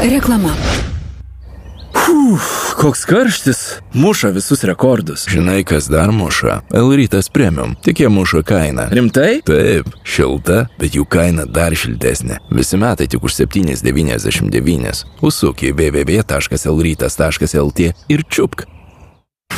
Reklama. Koks karštis, muša visus rekordus. Žinai, kas dar muša? L-rytas premium. Tik jie muša kainą. Rimtai? Taip, šilta, bet jų kaina dar šiltesnė. Visi metai tik už 7,99. Užsuk į www.lrytas.lt ir čiupk.